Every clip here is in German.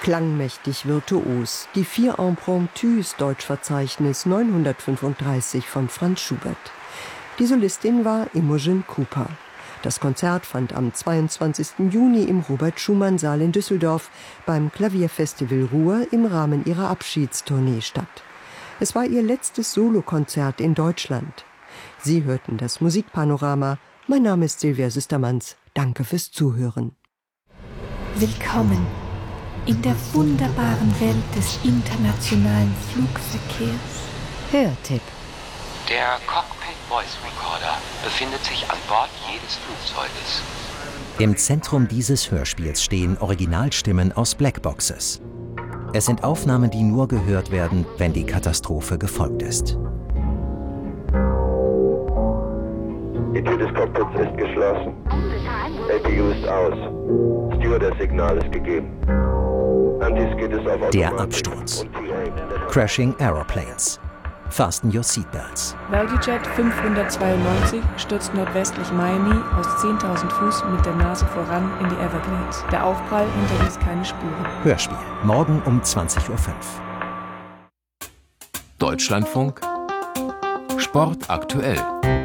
Klangmächtig virtuos, die 4 Impromptus Deutschverzeichnis 935 von Franz Schubert. Die Solistin war Imogen Cooper. Das Konzert fand am 22. Juni im Robert-Schumann-Saal in Düsseldorf beim Klavierfestival Ruhr im Rahmen ihrer Abschiedstournee statt. Es war ihr letztes Solokonzert in Deutschland. Sie hörten das Musikpanorama. Mein Name ist Silvia Süstermanns. Danke fürs Zuhören. Willkommen in der wunderbaren Welt des internationalen Flugverkehrs. Hörtipp. Der Cockpit Voice Recorder befindet sich an Bord jedes Flugzeuges. Im Zentrum dieses Hörspiels stehen Originalstimmen aus Blackboxes. Es sind Aufnahmen, die nur gehört werden, wenn die Katastrophe gefolgt ist. Die Tür des Cockpits ist geschlossen. LPU ist aus. Stewardess-Signal ist gegeben. Anti-Skid ist auf Automatik. Der Absturz. Crashing Aeroplanes. Fasten your seatbelts. ValueJet 592 stürzt nordwestlich Miami aus 10.000 Fuß mit der Nase voran in die Everglades. Der Aufprall hinterließ keine Spuren. Hörspiel. Morgen um 20.05 Uhr. Deutschlandfunk Sport aktuell.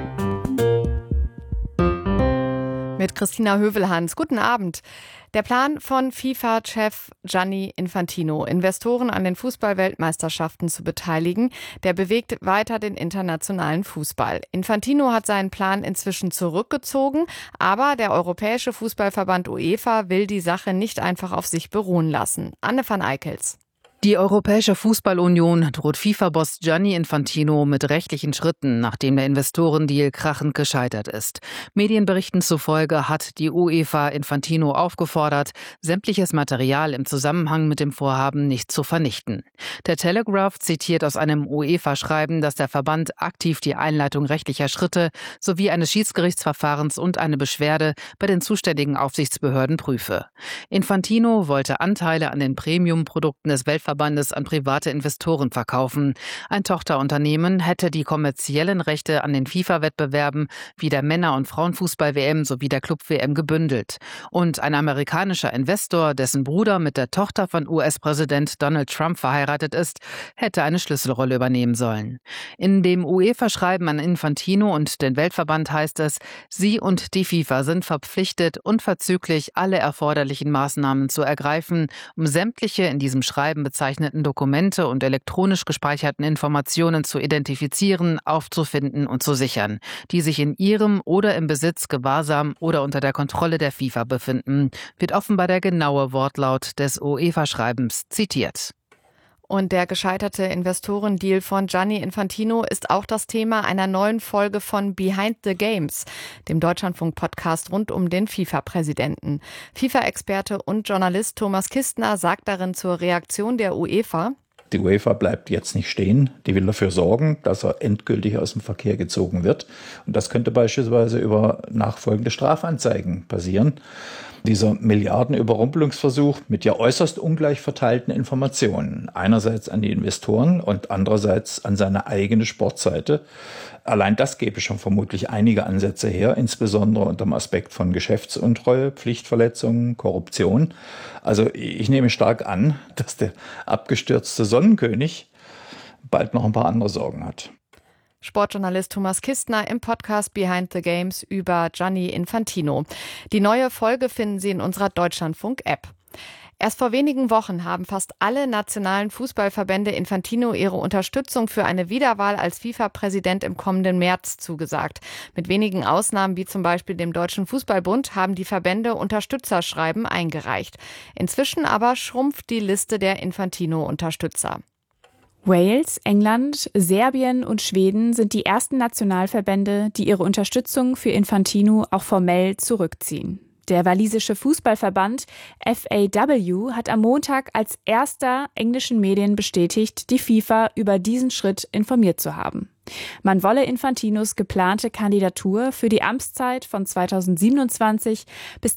Mit Christina Hövelhans. Guten Abend. Der Plan von FIFA-Chef Gianni Infantino, Investoren an den Fußball-Weltmeisterschaften zu beteiligen, der bewegt weiter den internationalen Fußball. Infantino hat seinen Plan inzwischen zurückgezogen, aber der Europäische Fußballverband UEFA will die Sache nicht einfach auf sich beruhen lassen. Anne van Eickels. Die Europäische Fußballunion droht FIFA-Boss Gianni Infantino mit rechtlichen Schritten, nachdem der Investorendeal krachend gescheitert ist. Medienberichten zufolge hat die UEFA Infantino aufgefordert, sämtliches Material im Zusammenhang mit dem Vorhaben nicht zu vernichten. Der Telegraph zitiert aus einem UEFA-Schreiben, dass der Verband aktiv die Einleitung rechtlicher Schritte sowie eines Schiedsgerichtsverfahrens und eine Beschwerde bei den zuständigen Aufsichtsbehörden prüfe. Infantino wollte Anteile an den Premium-Produkten des Weltverbandes an private Investoren verkaufen. Ein Tochterunternehmen hätte die kommerziellen Rechte an den FIFA-Wettbewerben wie der Männer- und Frauenfußball-WM sowie der Club-WM gebündelt. Und ein amerikanischer Investor, dessen Bruder mit der Tochter von US-Präsident Donald Trump verheiratet ist, hätte eine Schlüsselrolle übernehmen sollen. In dem UEFA-Schreiben an Infantino und den Weltverband heißt es, sie und die FIFA sind verpflichtet, unverzüglich alle erforderlichen Maßnahmen zu ergreifen, um sämtliche in diesem Schreiben bezeichneten Dokumente und elektronisch gespeicherten Informationen zu identifizieren, aufzufinden und zu sichern, die sich in ihrem oder im Besitz, Gewahrsam oder unter der Kontrolle der FIFA befinden, wird offenbar der genaue Wortlaut des UEFA-Schreibens zitiert. Und der gescheiterte Investorendeal von Gianni Infantino ist auch das Thema einer neuen Folge von Behind the Games, dem Deutschlandfunk-Podcast rund um den FIFA-Präsidenten. FIFA-Experte und Journalist Thomas Kistner sagt darin zur Reaktion der UEFA: Die UEFA bleibt jetzt nicht stehen. Die will dafür sorgen, dass er endgültig aus dem Verkehr gezogen wird. Und das könnte beispielsweise über nachfolgende Strafanzeigen passieren. Dieser Milliardenüberrumpelungsversuch mit ja äußerst ungleich verteilten Informationen, einerseits an die Investoren und andererseits an seine eigene Sportseite. Allein das gäbe schon vermutlich einige Ansätze her, insbesondere unter dem Aspekt von Geschäftsuntreue, Pflichtverletzungen, Korruption. Also ich nehme stark an, dass der abgestürzte Sonnenkönig bald noch ein paar andere Sorgen hat. Sportjournalist Thomas Kistner im Podcast Behind the Games über Gianni Infantino. Die neue Folge finden Sie in unserer Deutschlandfunk-App. Erst vor wenigen Wochen haben fast alle nationalen Fußballverbände Infantino ihre Unterstützung für eine Wiederwahl als FIFA-Präsident im kommenden März zugesagt. Mit wenigen Ausnahmen wie zum Beispiel dem Deutschen Fußballbund haben die Verbände Unterstützerschreiben eingereicht. Inzwischen aber schrumpft die Liste der Infantino-Unterstützer. Wales, England, Serbien und Schweden sind die ersten Nationalverbände, die ihre Unterstützung für Infantino auch formell zurückziehen. Der walisische Fußballverband FAW hat am Montag als erster englischen Medien bestätigt, die FIFA über diesen Schritt informiert zu haben. Man wolle Infantinos geplante Kandidatur für die Amtszeit von 2027 bis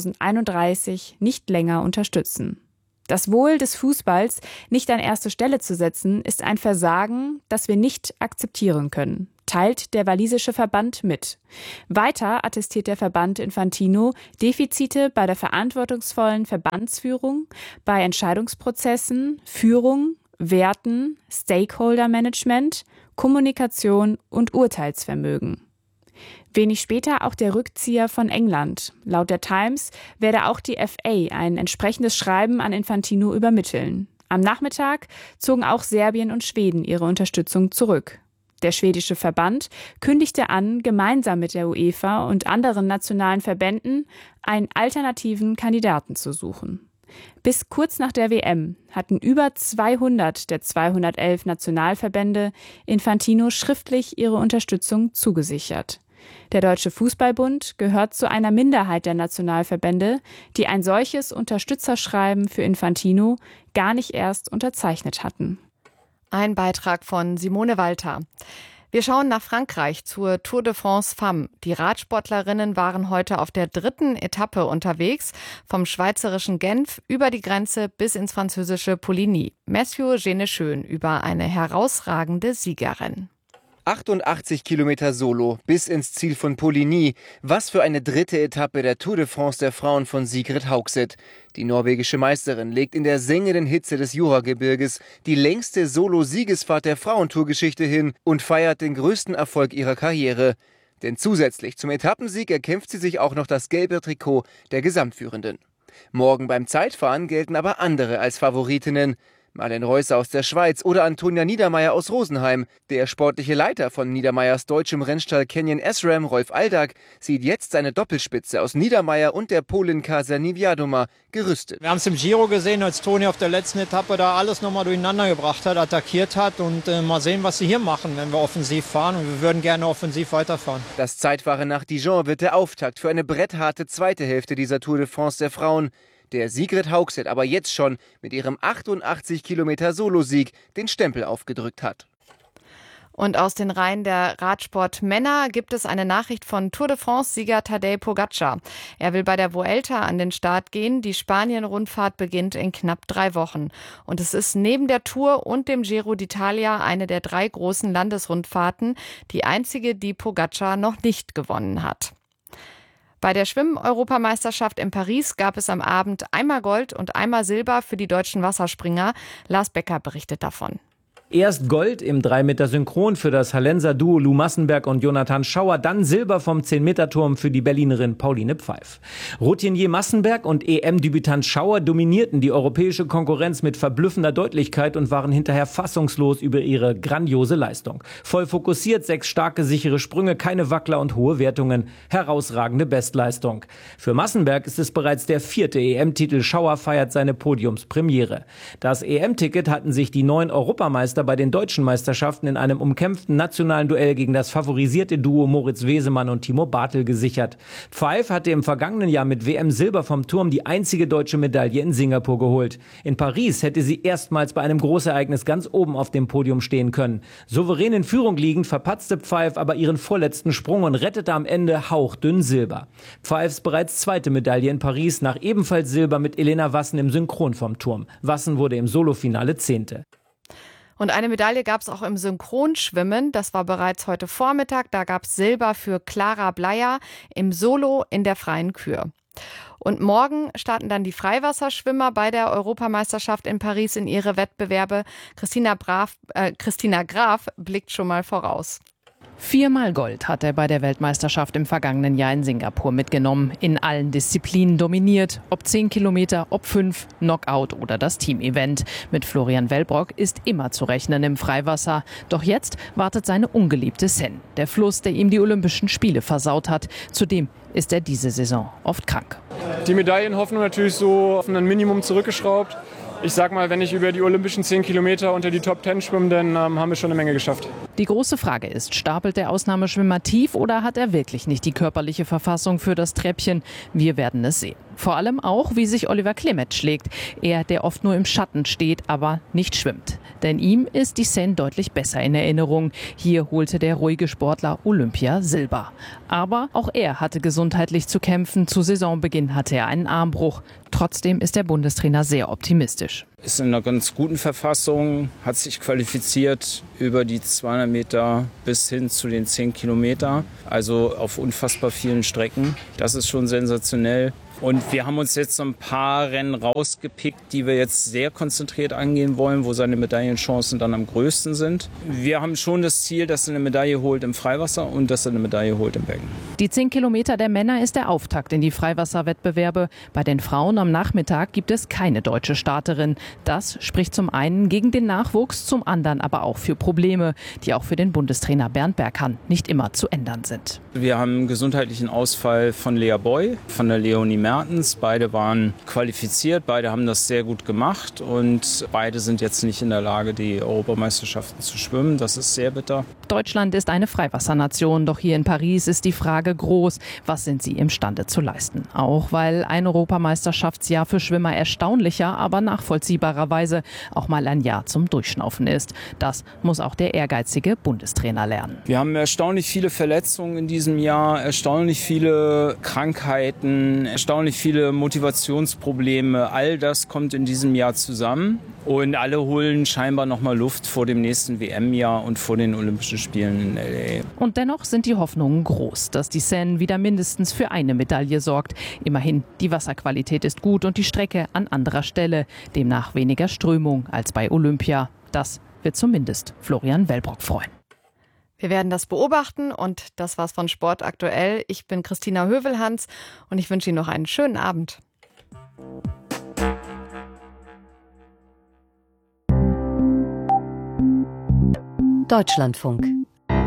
2031 nicht länger unterstützen. Das Wohl des Fußballs nicht an erste Stelle zu setzen, ist ein Versagen, das wir nicht akzeptieren können. teilt der walisische Verband mit. Weiter attestiert der Verband Infantino Defizite bei der verantwortungsvollen Verbandsführung, bei Entscheidungsprozessen, Führung, Werten, Stakeholder-Management, Kommunikation und Urteilsvermögen. Wenig später auch der Rückzieher von England. Laut der Times werde auch die FA ein entsprechendes Schreiben an Infantino übermitteln. Am Nachmittag zogen auch Serbien und Schweden ihre Unterstützung zurück. Der schwedische Verband kündigte an, gemeinsam mit der UEFA und anderen nationalen Verbänden einen alternativen Kandidaten zu suchen. Bis kurz nach der WM hatten über 200 der 211 Nationalverbände Infantino schriftlich ihre Unterstützung zugesichert. Der Deutsche Fußballbund gehört zu einer Minderheit der Nationalverbände, die ein solches Unterstützerschreiben für Infantino gar nicht erst unterzeichnet hatten. Ein Beitrag von Simone Walter. Wir schauen nach Frankreich zur Tour de France Femmes. Die Radsportlerinnen waren heute auf der 3. Etappe unterwegs, vom schweizerischen Genf über die Grenze bis ins französische Poligny. Mathieu Geneschön über eine herausragende Siegerin. 88 Kilometer Solo bis ins Ziel von Poligny. Was für eine 3. Etappe der Tour de France der Frauen von Sigrid Haugset. Die norwegische Meisterin legt in der sengenden Hitze des Juragebirges die längste Solo-Siegesfahrt der Frauentourgeschichte hin und feiert den größten Erfolg ihrer Karriere. Denn zusätzlich zum Etappensieg erkämpft sie sich auch noch das gelbe Trikot der Gesamtführenden. Morgen beim Zeitfahren gelten aber andere als Favoritinnen. Marlen Reusser aus der Schweiz oder Antonia Niedermeyer aus Rosenheim. Der sportliche Leiter von Niedermeyers deutschem Rennstall Canyon SRAM, Rolf Aldag, sieht jetzt seine Doppelspitze aus Niedermeyer und der Polin Kasia Niewiadoma gerüstet. Wir haben es im Giro gesehen, als Toni auf der letzten Etappe da alles nochmal durcheinander gebracht hat, attackiert hat und mal sehen, was sie hier machen, wenn wir offensiv fahren, und wir würden gerne offensiv weiterfahren. Das Zeitfahren nach Dijon wird der Auftakt für eine brettharte zweite Hälfte dieser Tour de France der Frauen. Der Sigrid Haugset aber jetzt schon mit ihrem 88 Kilometer Solosieg den Stempel aufgedrückt hat. Und aus den Reihen der Radsportmänner gibt es eine Nachricht von Tour de France-Sieger Tadej Pogačar. Er will bei der Vuelta an den Start gehen. Die Spanien-Rundfahrt beginnt in knapp 3 Wochen. Und es ist neben der Tour und dem Giro d'Italia eine der 3 großen Landesrundfahrten, die einzige, die Pogačar noch nicht gewonnen hat. Bei der Schwimmen-Europameisterschaft in Paris gab es am Abend einmal Gold und einmal Silber für die deutschen Wasserspringer. Lars Becker berichtet davon. Erst Gold im 3-Meter Synchron für das Hallenser Duo Lou Massenberg und Jonathan Schauer, dann Silber vom 10-Meter-Turm für die Berlinerin Pauline Pfeif. Routinier Massenberg und EM-Debütant Schauer dominierten die europäische Konkurrenz mit verblüffender Deutlichkeit und waren hinterher fassungslos über ihre grandiose Leistung. Voll fokussiert, 6 starke, sichere Sprünge, keine Wackler und hohe Wertungen. Herausragende Bestleistung. Für Massenberg ist es bereits der 4. EM-Titel. Schauer feiert seine Podiumspremiere. Das EM-Ticket hatten sich die 9 Europameister bei den deutschen Meisterschaften in einem umkämpften nationalen Duell gegen das favorisierte Duo Moritz Wesemann und Timo Bartel gesichert. Pfeif hatte im vergangenen Jahr mit WM-Silber vom Turm die einzige deutsche Medaille in Singapur geholt. In Paris hätte sie erstmals bei einem Großereignis ganz oben auf dem Podium stehen können. Souverän in Führung liegend verpatzte Pfeif aber ihren vorletzten Sprung und rettete am Ende hauchdünn Silber. Pfeifs bereits 2. Medaille in Paris nach ebenfalls Silber mit Elena Wassen im Synchron vom Turm. Wassen wurde im Solofinale 10. Und eine Medaille gab es auch im Synchronschwimmen. Das war bereits heute Vormittag. Da gab es Silber für Clara Bleier im Solo in der freien Kür. Und morgen starten dann die Freiwasserschwimmer bei der Europameisterschaft in Paris in ihre Wettbewerbe. Christina Graf blickt schon mal voraus. 4-mal Gold hat er bei der Weltmeisterschaft im vergangenen Jahr in Singapur mitgenommen. In allen Disziplinen dominiert. Ob 10 Kilometer, ob 5, Knockout oder das Teamevent. Mit Florian Wellbrock ist immer zu rechnen im Freiwasser. Doch jetzt wartet seine ungeliebte Seine. Der Fluss, der ihm die Olympischen Spiele versaut hat. Zudem ist er diese Saison oft krank. Die Medaillenhoffnung natürlich so auf ein Minimum zurückgeschraubt. Ich sag mal, wenn ich über die olympischen 10 Kilometer unter die Top 10 schwimme, dann haben wir schon eine Menge geschafft. Die große Frage ist, stapelt der Ausnahmeschwimmer tief oder hat er wirklich nicht die körperliche Verfassung für das Treppchen? Wir werden es sehen. Vor allem auch, wie sich Oliver Klemet schlägt. Er, der oft nur im Schatten steht, aber nicht schwimmt. Denn ihm ist die Seine deutlich besser in Erinnerung. Hier holte der ruhige Sportler Olympia Silber. Aber auch er hatte gesundheitlich zu kämpfen. Zu Saisonbeginn hatte er einen Armbruch. Trotzdem ist der Bundestrainer sehr optimistisch. Ist in einer ganz guten Verfassung, hat sich qualifiziert über die 200 Meter bis hin zu den 10 Kilometer. Also auf unfassbar vielen Strecken. Das ist schon sensationell. Und wir haben uns jetzt so ein paar Rennen rausgepickt, die wir jetzt sehr konzentriert angehen wollen, wo seine Medaillenchancen dann am größten sind. Wir haben schon das Ziel, dass er eine Medaille holt im Freiwasser und dass er eine Medaille holt im Becken. Die 10 Kilometer der Männer ist der Auftakt in die Freiwasserwettbewerbe. Bei den Frauen am Nachmittag gibt es keine deutsche Starterin. Das spricht zum einen gegen den Nachwuchs, zum anderen aber auch für Probleme, die auch für den Bundestrainer Bernd Berghahn nicht immer zu ändern sind. Wir haben einen gesundheitlichen Ausfall von Lea Boy, von der Leonie Mertens. Beide waren qualifiziert, beide haben das sehr gut gemacht und beide sind jetzt nicht in der Lage, die Europameisterschaften zu schwimmen. Das ist sehr bitter. Deutschland ist eine Freiwassernation, doch hier in Paris ist die Frage groß, was sind sie imstande zu leisten? Auch weil ein Europameisterschaftsjahr für Schwimmer erstaunlicher, aber nachvollziehbarerweise auch mal ein Jahr zum Durchschnaufen ist. Das muss auch der ehrgeizige Bundestrainer lernen. Wir haben erstaunlich viele Verletzungen in diesem Jahr, erstaunlich viele Krankheiten, erstaunlich viele Motivationsprobleme. All das kommt in diesem Jahr zusammen und alle holen scheinbar noch mal Luft vor dem nächsten WM-Jahr und vor den Olympischen Spielen in L.A. Und dennoch sind die Hoffnungen groß, dass die Seine wieder mindestens für eine Medaille sorgt. Immerhin, die Wasserqualität ist gut und die Strecke an anderer Stelle. Demnach weniger Strömung als bei Olympia. Das wird zumindest Florian Wellbrock freuen. Wir werden das beobachten und das war's von Sport aktuell. Ich bin Christina Hövelhans und ich wünsche Ihnen noch einen schönen Abend. Deutschlandfunk.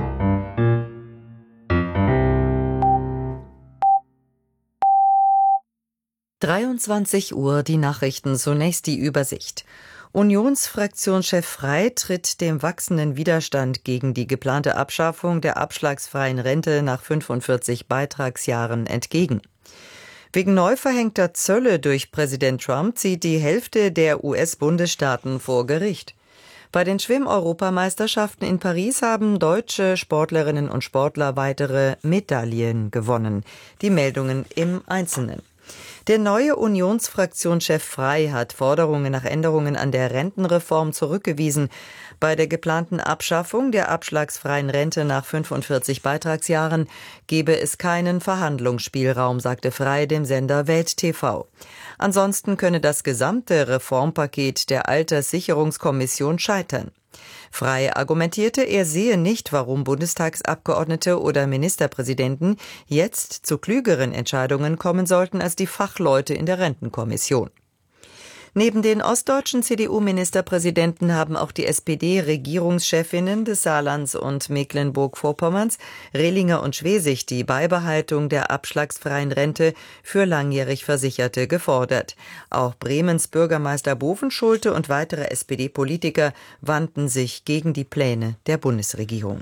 Uhr, die Nachrichten, zunächst die Übersicht. Unionsfraktionschef Frey tritt dem wachsenden Widerstand gegen die geplante Abschaffung der abschlagsfreien Rente nach 45 Beitragsjahren entgegen. Wegen neu verhängter Zölle durch Präsident Trump zieht die Hälfte der US-Bundesstaaten vor Gericht. Bei den Schwimm-Europameisterschaften in Paris haben deutsche Sportlerinnen und Sportler weitere Medaillen gewonnen. Die Meldungen im Einzelnen. Der neue Unionsfraktionschef Frey hat Forderungen nach Änderungen an der Rentenreform zurückgewiesen. Bei der geplanten Abschaffung der abschlagsfreien Rente nach 45 Beitragsjahren gebe es keinen Verhandlungsspielraum, sagte Frey dem Sender Welt TV. Ansonsten könne das gesamte Reformpaket der Alterssicherungskommission scheitern. Frey argumentierte, er sehe nicht, warum Bundestagsabgeordnete oder Ministerpräsidenten jetzt zu klügeren Entscheidungen kommen sollten als die Fachleute in der Rentenkommission. Neben den ostdeutschen CDU-Ministerpräsidenten haben auch die SPD-Regierungschefinnen des Saarlands und Mecklenburg-Vorpommerns, Rehlinger und Schwesig, die Beibehaltung der abschlagsfreien Rente für langjährig Versicherte gefordert. Auch Bremens Bürgermeister Bovenschulte und weitere SPD-Politiker wandten sich gegen die Pläne der Bundesregierung.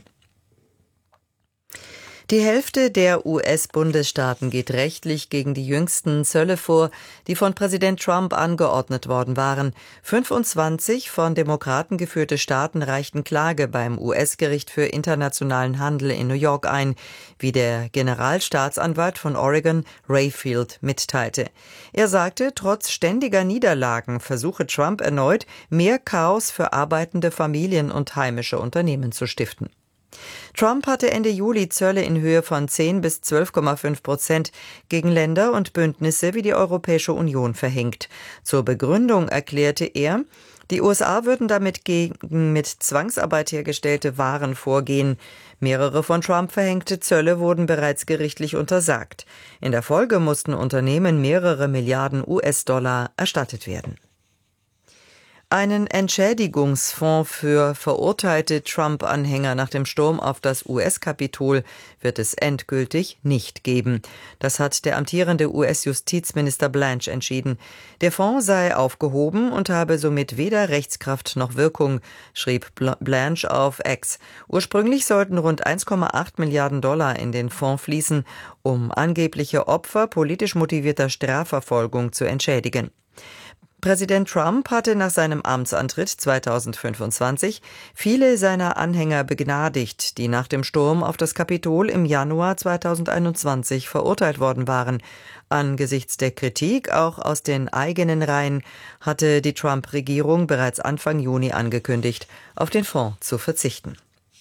Die Hälfte der US-Bundesstaaten geht rechtlich gegen die jüngsten Zölle vor, die von Präsident Trump angeordnet worden waren. 25 von Demokraten geführte Staaten reichten Klage beim US-Gericht für internationalen Handel in New York ein, wie der Generalstaatsanwalt von Oregon, Ray Field, mitteilte. Er sagte, trotz ständiger Niederlagen versuche Trump erneut, mehr Chaos für arbeitende Familien und heimische Unternehmen zu stiften. Trump hatte Ende Juli Zölle in Höhe von 10 bis 12,5% gegen Länder und Bündnisse wie die Europäische Union verhängt. Zur Begründung erklärte er, die USA würden damit gegen mit Zwangsarbeit hergestellte Waren vorgehen. Mehrere von Trump verhängte Zölle wurden bereits gerichtlich untersagt. In der Folge mussten Unternehmen mehrere Milliarden US-Dollar erstattet werden. Einen Entschädigungsfonds für verurteilte Trump-Anhänger nach dem Sturm auf das US-Kapitol wird es endgültig nicht geben. Das hat der amtierende US-Justizminister Blanche entschieden. Der Fonds sei aufgehoben und habe somit weder Rechtskraft noch Wirkung, schrieb Blanche auf X. Ursprünglich sollten rund 1,8 Milliarden Dollar in den Fonds fließen, um angebliche Opfer politisch motivierter Strafverfolgung zu entschädigen. Präsident Trump hatte nach seinem Amtsantritt 2025 viele seiner Anhänger begnadigt, die nach dem Sturm auf das Kapitol im Januar 2021 verurteilt worden waren. Angesichts der Kritik, auch aus den eigenen Reihen, hatte die Trump-Regierung bereits Anfang Juni angekündigt, auf den Fonds zu verzichten.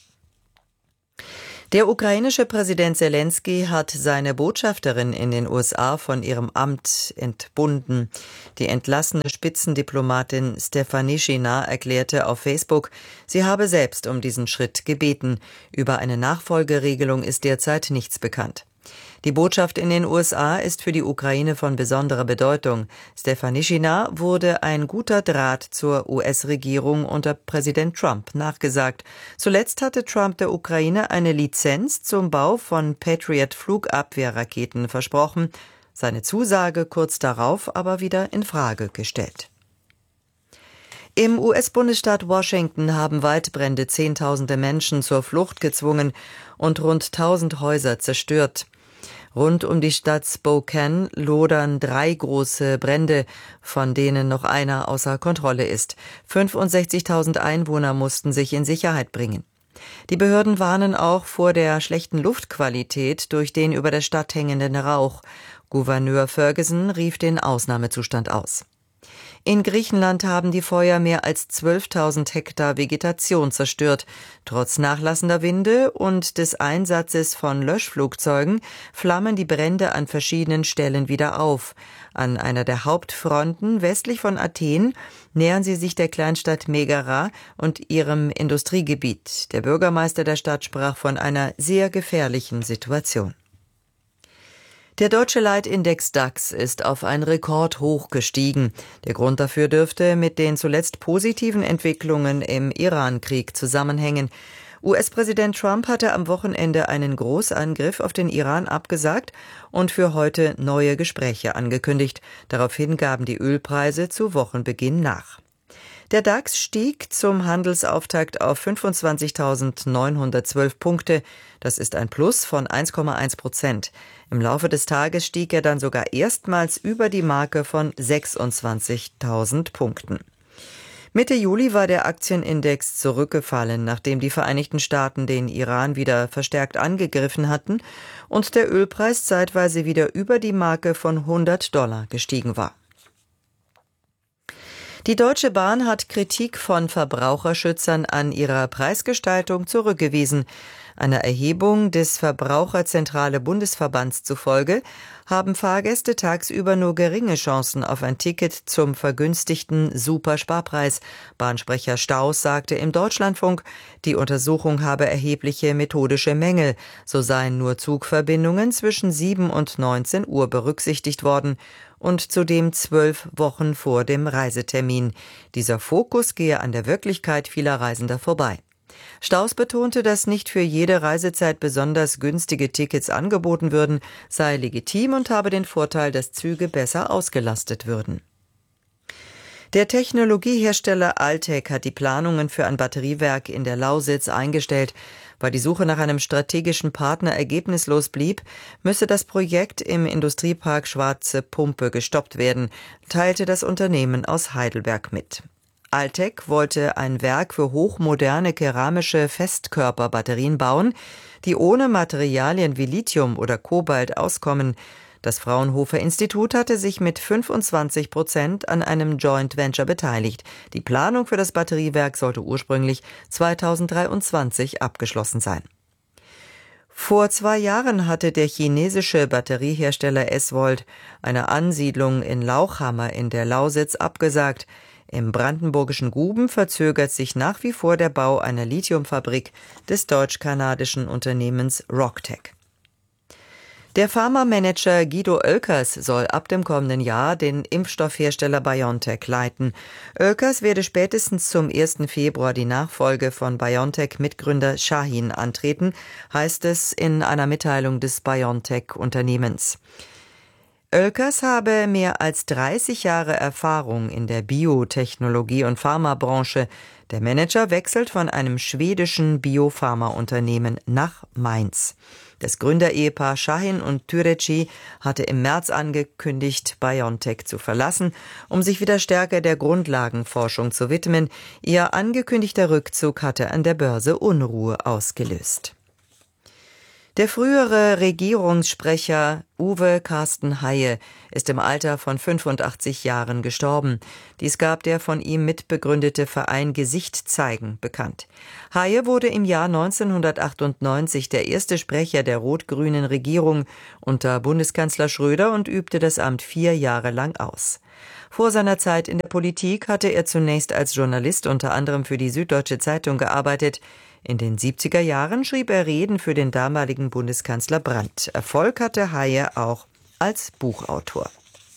Der ukrainische Präsident Selenskyj hat seine Botschafterin in den USA von ihrem Amt entbunden. Die entlassene Spitzendiplomatin Stefanishina erklärte auf Facebook, sie habe selbst um diesen Schritt gebeten. Über eine Nachfolgeregelung ist derzeit nichts bekannt. Die Botschaft in den USA ist für die Ukraine von besonderer Bedeutung. Stefanishina wurde ein guter Draht zur US-Regierung unter Präsident Trump nachgesagt. Zuletzt hatte Trump der Ukraine eine Lizenz zum Bau von Patriot-Flugabwehrraketen versprochen, seine Zusage kurz darauf aber wieder in Frage gestellt. Im US-Bundesstaat Washington haben Waldbrände Zehntausende Menschen zur Flucht gezwungen und rund 1000 Häuser zerstört. Rund um die Stadt Spokane lodern 3 große Brände, von denen noch einer außer Kontrolle ist. 65.000 Einwohner mussten sich in Sicherheit bringen. Die Behörden warnen auch vor der schlechten Luftqualität durch den über der Stadt hängenden Rauch. Gouverneur Ferguson rief den Ausnahmezustand aus. In Griechenland haben die Feuer mehr als 12.000 Hektar Vegetation zerstört. Trotz nachlassender Winde und des Einsatzes von Löschflugzeugen flammen die Brände an verschiedenen Stellen wieder auf. An einer der Hauptfronten westlich von Athen nähern sie sich der Kleinstadt Megara und ihrem Industriegebiet. Der Bürgermeister der Stadt sprach von einer sehr gefährlichen Situation. Der deutsche Leitindex DAX ist auf ein Rekordhoch gestiegen. Der Grund dafür dürfte mit den zuletzt positiven Entwicklungen im Iran-Krieg zusammenhängen. US-Präsident Trump hatte am Wochenende einen Großangriff auf den Iran abgesagt und für heute neue Gespräche angekündigt. Daraufhin gaben die Ölpreise zu Wochenbeginn nach. Der DAX stieg zum Handelsauftakt auf 25.912 Punkte. Das ist ein Plus von 1,1%. Im Laufe des Tages stieg er dann sogar erstmals über die Marke von 26.000 Punkten. Mitte Juli war der Aktienindex zurückgefallen, nachdem die Vereinigten Staaten den Iran wieder verstärkt angegriffen hatten und der Ölpreis zeitweise wieder über die Marke von $100 gestiegen war. Die Deutsche Bahn hat Kritik von Verbraucherschützern an ihrer Preisgestaltung zurückgewiesen. Einer Erhebung des Verbraucherzentrale Bundesverbands zufolge haben Fahrgäste tagsüber nur geringe Chancen auf ein Ticket zum vergünstigten Supersparpreis. Bahnsprecher Staus sagte im Deutschlandfunk, die Untersuchung habe erhebliche methodische Mängel. So seien nur Zugverbindungen zwischen 7 und 19 Uhr berücksichtigt worden und zudem 12 Wochen vor dem Reisetermin. Dieser Fokus gehe an der Wirklichkeit vieler Reisender vorbei. Staus betonte, dass nicht für jede Reisezeit besonders günstige Tickets angeboten würden, sei legitim und habe den Vorteil, dass Züge besser ausgelastet würden. Der Technologiehersteller Altec hat die Planungen für ein Batteriewerk in der Lausitz eingestellt. Weil die Suche nach einem strategischen Partner ergebnislos blieb, müsse das Projekt im Industriepark Schwarze Pumpe gestoppt werden, teilte das Unternehmen aus Heidelberg mit. Altec wollte ein Werk für hochmoderne keramische Festkörperbatterien bauen, die ohne Materialien wie Lithium oder Kobalt auskommen. Das Fraunhofer Institut hatte sich mit 25% an einem Joint Venture beteiligt. Die Planung für das Batteriewerk sollte ursprünglich 2023 abgeschlossen sein. Vor 2 Jahren hatte der chinesische Batteriehersteller SVolt eine Ansiedlung in Lauchhammer in der Lausitz abgesagt. Im brandenburgischen Guben verzögert sich nach wie vor der Bau einer Lithiumfabrik des deutsch-kanadischen Unternehmens Rocktech. Der Pharma-Manager Guido Oelkers soll ab dem kommenden Jahr den Impfstoffhersteller BioNTech leiten. Oelkers werde spätestens zum 1. Februar die Nachfolge von BioNTech-Mitgründer Shahin antreten, heißt es in einer Mitteilung des BioNTech-Unternehmens. Oelkers habe mehr als 30 Jahre Erfahrung in der Biotechnologie- und Pharmabranche. Der Manager wechselt von einem schwedischen Biopharmaunternehmen nach Mainz. Das Gründerehepaar Shahin und Türeci hatte im März angekündigt, BioNTech zu verlassen, um sich wieder stärker der Grundlagenforschung zu widmen. Ihr angekündigter Rückzug hatte an der Börse Unruhe ausgelöst. Der frühere Regierungssprecher Uwe Carsten Haie ist im Alter von 85 Jahren gestorben. Dies gab der von ihm mitbegründete Verein Gesicht zeigen bekannt. Haie wurde im Jahr 1998 der erste Sprecher der rot-grünen Regierung unter Bundeskanzler Schröder und übte das Amt 4 Jahre lang aus. Vor seiner Zeit in der Politik hatte er zunächst als Journalist unter anderem für die Süddeutsche Zeitung gearbeitet. In den 70er Jahren schrieb er Reden für den damaligen Bundeskanzler Brandt. Erfolg hatte Haie auch als Buchautor.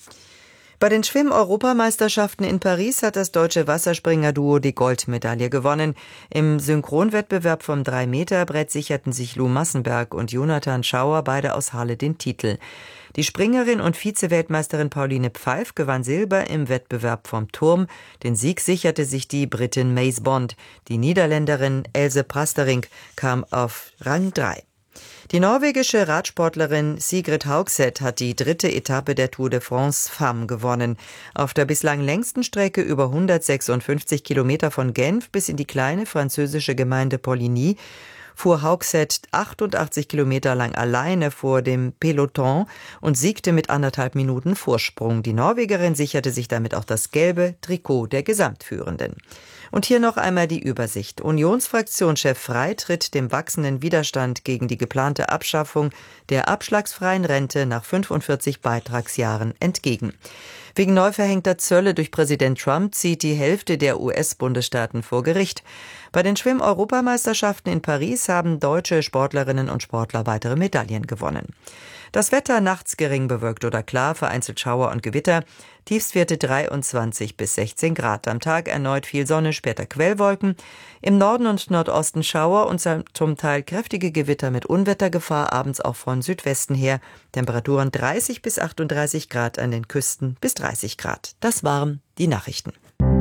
Bei den Schwimm-Europameisterschaften in Paris hat das deutsche Wasserspringer-Duo die Goldmedaille gewonnen. Im Synchronwettbewerb vom 3-Meter-Brett sicherten sich Lou Massenberg und Jonathan Schauer, beide aus Halle, den Titel. Die Springerin und Vize-Weltmeisterin Pauline Pfeiffer gewann Silber im Wettbewerb vom Turm. Den Sieg sicherte sich die Britin Mace Bond. Die Niederländerin Else Prasterink kam auf Rang 3. Die norwegische Radsportlerin Sigrid Haugseth hat die 3. Etappe der Tour de France Femmes gewonnen. Auf der bislang längsten Strecke über 156 Kilometer von Genf bis in die kleine französische Gemeinde Poligny fuhr Haugseth 88 Kilometer lang alleine vor dem Peloton und siegte mit 1,5 Minuten Vorsprung. Die Norwegerin sicherte sich damit auch das gelbe Trikot der Gesamtführenden. Und hier noch einmal die Übersicht. Unionsfraktionschef Frey tritt dem wachsenden Widerstand gegen die geplante Abschaffung der abschlagsfreien Rente nach 45 Beitragsjahren entgegen. Wegen neu verhängter Zölle durch Präsident Trump zieht die Hälfte der US-Bundesstaaten vor Gericht. Bei den Schwimm-Europameisterschaften in Paris haben deutsche Sportlerinnen und Sportler weitere Medaillen gewonnen. Das Wetter nachts gering bewölkt oder klar, vereinzelt Schauer und Gewitter. Tiefstwerte 23 bis 16 Grad. Am Tag erneut viel Sonne, später Quellwolken. Im Norden und Nordosten Schauer und zum Teil kräftige Gewitter mit Unwettergefahr, abends auch von Südwesten her. Temperaturen 30 bis 38 Grad, an den Küsten bis 30 Grad. Das waren die Nachrichten.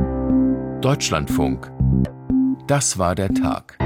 Deutschlandfunk. Das war der Tag.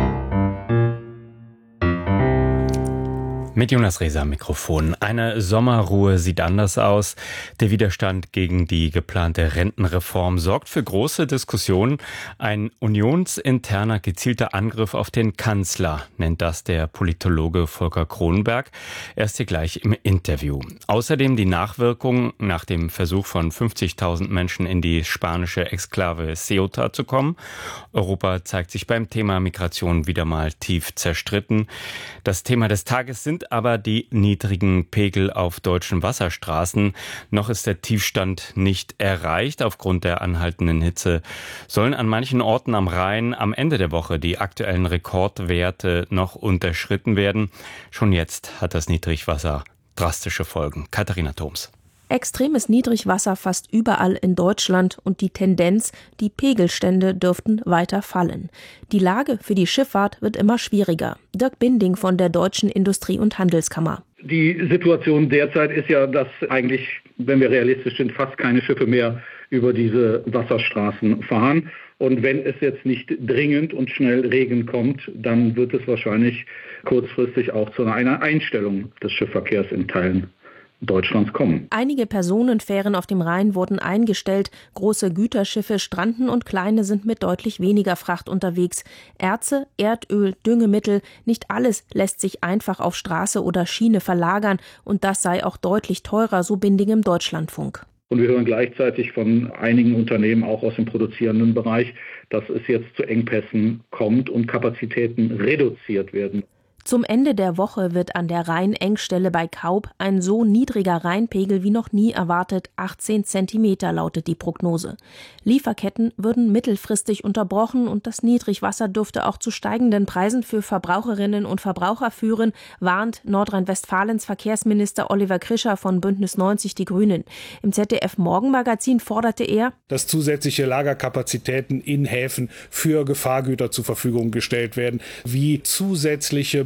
Mit Jonas Rehser am Mikrofon. Eine Sommerruhe sieht anders aus. Der Widerstand gegen die geplante Rentenreform sorgt für große Diskussionen. Ein unionsinterner gezielter Angriff auf den Kanzler, nennt das der Politologe Volker Kronenberg. Er ist hier gleich im Interview. Außerdem die Nachwirkungen nach dem Versuch von 50.000 Menschen in die spanische Exklave Ceuta zu kommen. Europa zeigt sich beim Thema Migration wieder mal tief zerstritten. Das Thema des Tages sind aber die niedrigen Pegel auf deutschen Wasserstraßen. Noch ist der Tiefstand nicht erreicht. Aufgrund der anhaltenden Hitze sollen an manchen Orten am Rhein am Ende der Woche die aktuellen Rekordwerte noch unterschritten werden. Schon jetzt hat das Niedrigwasser drastische Folgen. Katharina Thoms. Extremes Niedrigwasser fast überall in Deutschland und die Tendenz, die Pegelstände dürften weiter fallen. Die Lage für die Schifffahrt wird immer schwieriger. Dirk Binding von der Deutschen Industrie- und Handelskammer. Die Situation derzeit ist ja, dass eigentlich, wenn wir realistisch sind, fast keine Schiffe mehr über diese Wasserstraßen fahren. Und wenn es jetzt nicht dringend und schnell Regen kommt, dann wird es wahrscheinlich kurzfristig auch zu einer Einstellung des Schiffsverkehrs in Teilen Deutschlands kommen. Einige Personenfähren auf dem Rhein wurden eingestellt, große Güterschiffe stranden und kleine sind mit deutlich weniger Fracht unterwegs. Erze, Erdöl, Düngemittel, nicht alles lässt sich einfach auf Straße oder Schiene verlagern und das sei auch deutlich teurer, so Binding im Deutschlandfunk. Und wir hören gleichzeitig von einigen Unternehmen, auch aus dem produzierenden Bereich, dass es jetzt zu Engpässen kommt und Kapazitäten reduziert werden. Zum Ende der Woche wird an der Rheinengstelle bei Kaub ein so niedriger Rheinpegel wie noch nie erwartet, 18 Zentimeter lautet die Prognose. Lieferketten würden mittelfristig unterbrochen und das Niedrigwasser dürfte auch zu steigenden Preisen für Verbraucherinnen und Verbraucher führen, warnt Nordrhein-Westfalens Verkehrsminister Oliver Krischer von Bündnis 90 Die Grünen. Im ZDF-Morgenmagazin forderte er, dass zusätzliche Lagerkapazitäten in Häfen für Gefahrgüter zur Verfügung gestellt werden, wie zusätzliche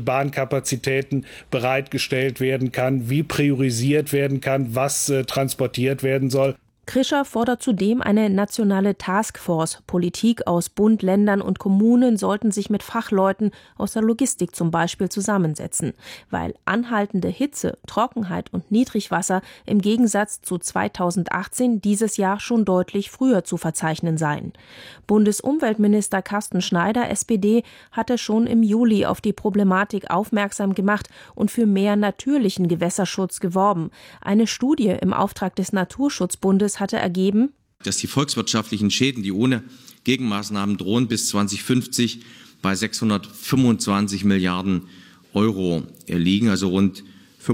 Bahnkapazitäten bereitgestellt werden kann, wie priorisiert werden kann, was transportiert werden soll. Krischer fordert zudem eine nationale Taskforce. Politik aus Bund, Ländern und Kommunen sollten sich mit Fachleuten aus der Logistik zum Beispiel zusammensetzen, weil anhaltende Hitze, Trockenheit und Niedrigwasser im Gegensatz zu 2018 dieses Jahr schon deutlich früher zu verzeichnen seien. Bundesumweltminister Carsten Schneider, SPD, hatte schon im Juli auf die Problematik aufmerksam gemacht und für mehr natürlichen Gewässerschutz geworben. Eine Studie im Auftrag des Naturschutzbundes hatte ergeben, dass die volkswirtschaftlichen Schäden, die ohne Gegenmaßnahmen drohen, bis 2050 bei 625 Milliarden Euro liegen, also rund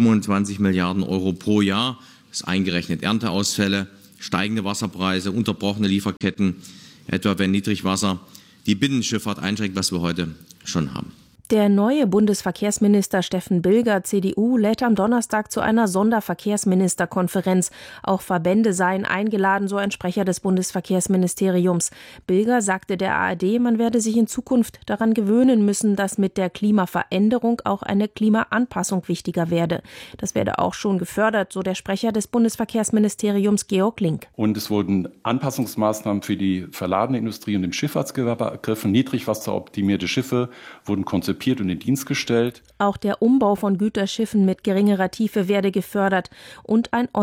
25 Milliarden Euro pro Jahr. Das ist eingerechnet Ernteausfälle, steigende Wasserpreise, unterbrochene Lieferketten, etwa wenn Niedrigwasser die Binnenschifffahrt einschränkt, was wir heute schon haben. Der neue Bundesverkehrsminister Steffen Bilger, CDU, lädt am Donnerstag zu einer Sonderverkehrsministerkonferenz. Auch Verbände seien eingeladen, so ein Sprecher des Bundesverkehrsministeriums. Bilger sagte der ARD, man werde sich in Zukunft daran gewöhnen müssen, dass mit der Klimaveränderung auch eine Klimaanpassung wichtiger werde. Das werde auch schon gefördert, so der Sprecher des Bundesverkehrsministeriums Georg Link. Und es wurden Anpassungsmaßnahmen für die verladene Industrie und im Schifffahrtsgewerbe ergriffen. Niedrigwasseroptimierte Schiffe wurden konzipiert und in Dienst gestellt. Auch der Umbau von Güterschiffen mit geringerer Tiefe werde gefördert und ein